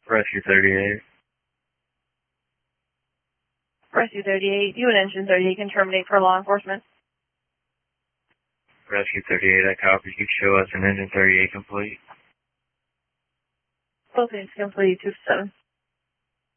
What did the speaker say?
Rescue 38. Rescue 38, you and Engine 38 can terminate for law enforcement. Rescue 38, I copy. You show us an Engine 38 complete. Both things complete, 2-7.